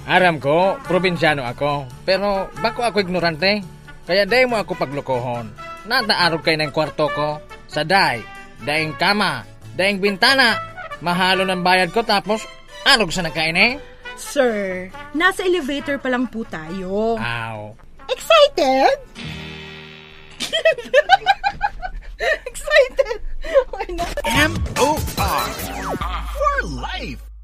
Aram ko, probinsyano ako. Pero bako ako ignorante. Kaya day mo ako paglukohon. Nataarog kayo ng kwarto ko. Sa daing kama, daing bintana. Mahalo ng bayad ko tapos arog sa nakain eh. Sir, nasa elevator pa lang po tayo. Aw. Excited?